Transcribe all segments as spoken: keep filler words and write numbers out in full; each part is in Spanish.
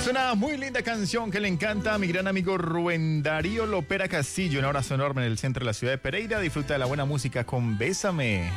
Una muy linda canción que le encanta a mi gran amigo Rubén Darío Lopera Castillo. Un abrazo enorme en el centro de la ciudad de Pereira. Disfruta de la buena música con Bésame.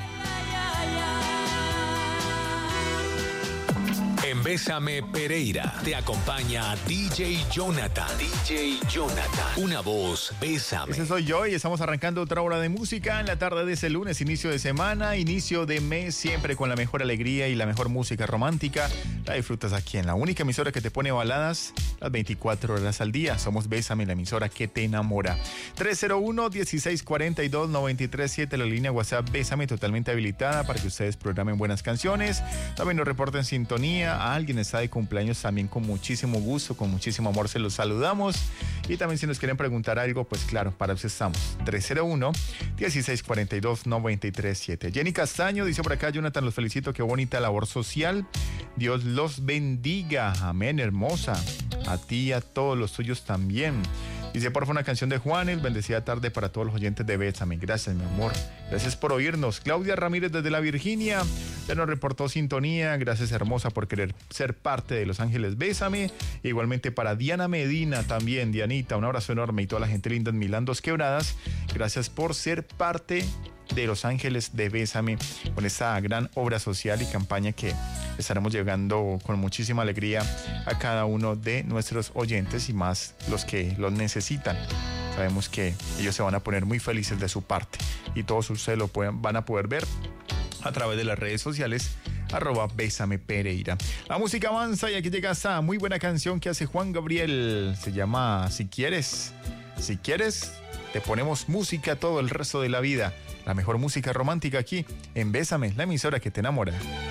En Bésame Pereira te acompaña D J Jonathan. D J Jonathan. Una voz, Bésame. Ese soy yo y estamos arrancando otra hora de música en la tarde de ese lunes, inicio de semana, inicio de mes, siempre con la mejor alegría y la mejor música romántica. La disfrutas aquí en la única emisora que te pone baladas las veinticuatro horas al día. Somos Bésame, la emisora que te enamora. tres cero uno, dieciséis cuarenta y dos, noventa y tres siete, la línea WhatsApp Bésame totalmente habilitada para que ustedes programen buenas canciones. También nos reporten sintonía. A alguien está de cumpleaños también, con muchísimo gusto, con muchísimo amor se los saludamos. Y también si nos quieren preguntar algo, pues claro, para eso estamos. tres cero uno, dieciséis cuarenta y dos, noventa y tres siete. Jenny Castaño dice por acá: Jonathan, los felicito, qué bonita labor social. Dios los bendiga. Amén, hermosa. A ti y a todos los tuyos también. Dice, por favor, una canción de Juanes, bendecida tarde para todos los oyentes de Bésame. Gracias, mi amor. Gracias por oírnos. Claudia Ramírez desde la Virginia ya nos reportó sintonía. Gracias, hermosa, por querer ser parte de Los Ángeles Bésame. Igualmente para Diana Medina también. Dianita, un abrazo enorme, y toda la gente linda en Milán Dos Quebradas. Gracias por ser parte de Los Ángeles de Bésame, con esta gran obra social y campaña que estaremos llegando con muchísima alegría a cada uno de nuestros oyentes, y más los que los necesitan. Sabemos que ellos se van a poner muy felices de su parte, y todos ustedes lo pueden, van a poder ver a través de las redes sociales arroba Bésame Pereira. La música avanza y aquí llega esta muy buena canción que hace Juan Gabriel. Se llama Si Quieres. Si quieres, te ponemos música todo el resto de la vida. La mejor música romántica aquí en Bésame, la emisora que te enamora.